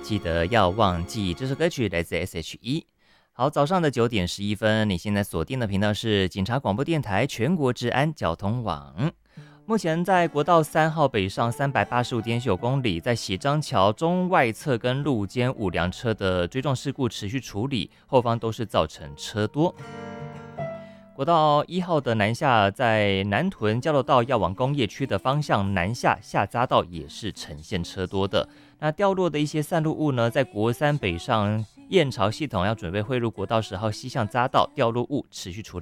记得要忘记。这首歌曲来自 S.H.E。好，早上的9点11分，你现在锁定的频道是警察广播电台全国治安交通网。目前在国道3号北上385.9公里，在喜张桥中外侧跟路肩5辆车的追撞事故持续处理，后方都是造成车多。国道1号的南下，在南屯交流道要往工业区的方向南下下匝道也是呈现车多的。那掉落的一些散落物呢，在国3北上燕巢系统要准备汇入国道10号西向匝道，掉落物持续处理。